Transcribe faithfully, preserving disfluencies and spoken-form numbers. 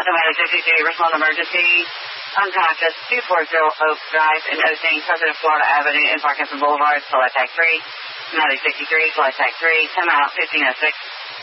Automatic fifty-three, respond emergency. Unconscious, two forty Oak Drive in Osteen, President Florida Avenue in Parkinson Boulevard, flight tag three. Automatic sixty-three, flight tag three, come out fifteen oh six.